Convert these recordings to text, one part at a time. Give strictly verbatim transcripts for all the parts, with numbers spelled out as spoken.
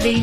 baby.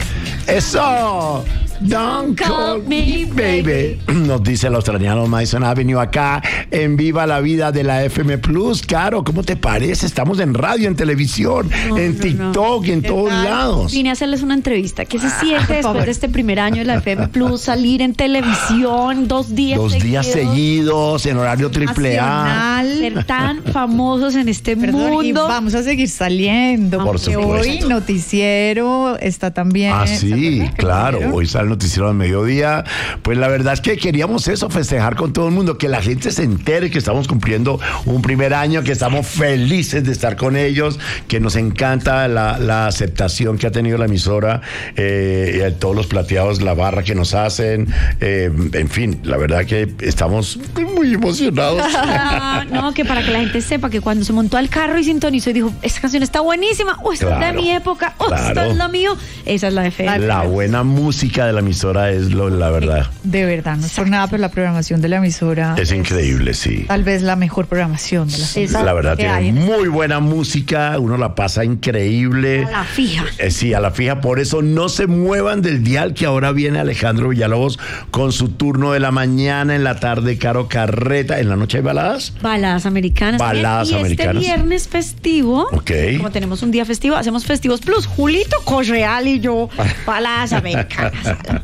Eso. Don't call me baby. Nos dice el australiano Madison Avenue acá en Viva la Vida de la F M Plus. Caro, ¿cómo te parece? Estamos en radio, en televisión, no, en no, TikTok, no. en todos tal? lados. Vine a hacerles una entrevista. ¿Qué se siente después de este primer año de la F M Plus salir en televisión dos días Dos seguidos? días seguidos en horario triple A. Ser tan famosos en este Perdón, mundo. y vamos a seguir saliendo. Por porque supuesto. hoy noticiero está también. Ah, ¿se sí, acuerdan? claro. Noticiero. Hoy sale el noticiero al mediodía. Pues la verdad es que queríamos eso, festejar con todo el mundo, que la gente se entere que estamos cumpliendo un primer año, que estamos felices de estar con ellos, que nos encanta la, la aceptación que ha tenido la emisora, eh, todos los plateados, la barra que nos hacen, eh, en fin, la verdad que estamos muy emocionados. Ah, no, que para que la gente sepa que cuando se montó al carro y sintonizó y dijo, esta canción está buenísima, o esta Claro, es de mi época, o claro. esta es lo mío, esa es la F M. La buena música de la emisora es lo, la verdad. De verdad, no es por nada, pero la programación de la emisora Es increíble, sí. tal vez la mejor programación de la Esa La verdad, que tiene hay. muy buena música, uno la pasa increíble. A la fija. Eh, sí, a la fija, por eso no se muevan del dial, que ahora viene Alejandro Villalobos con su turno de la mañana, en la tarde Caro Carreta, en la noche hay baladas. Baladas americanas. Baladas y americanas. este viernes festivo, Ok. como tenemos un día festivo, hacemos Festivos Plus. Julito Correal y yo, baladas americanas.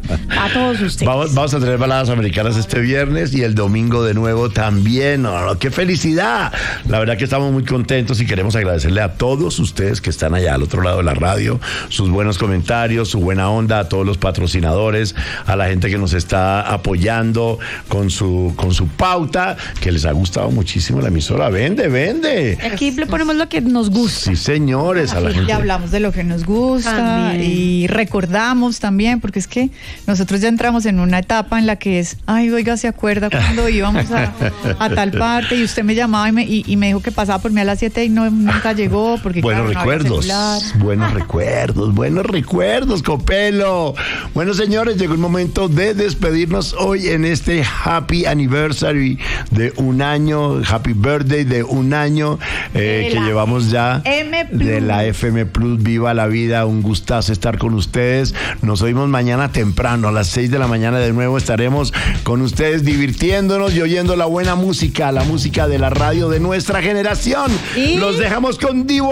A todos ustedes. Vamos, vamos a tener baladas americanas este viernes y el domingo de nuevo también. No, no, ¡qué felicidad! La verdad que estamos muy contentos y queremos agradecerle a todos ustedes que están allá al otro lado de la radio, sus buenos comentarios, su buena onda, a todos los patrocinadores, a la gente que nos está apoyando con su, con su pauta, que les ha gustado muchísimo la emisora. ¡Vende, vende! Aquí le ponemos lo que nos gusta. Sí, señores, a la gente. Ya hablamos de lo que nos gusta También. y recordamos también, porque es que nosotros ya entramos en una etapa en la que es, ay, oiga, ¿se acuerda cuando íbamos a, a tal parte y usted me llamaba y me, y, y me dijo que pasaba por mí a las siete y no, nunca llegó? Porque Buenos claro, no había recuerdos, celular. buenos recuerdos, buenos recuerdos, Copelo. Bueno, señores, llegó el momento de despedirnos hoy en este Happy Anniversary de un año, Happy Birthday de un año eh, De que la llevamos ya M Plus. de la F M Plus. Viva la vida, un gustazo estar con ustedes. Nos oímos mañana temprano, a las seis de la mañana de nuevo estaremos con ustedes divirtiéndonos y oyendo la buena música, la música de la radio de nuestra generación. Y- Los dejamos con Divo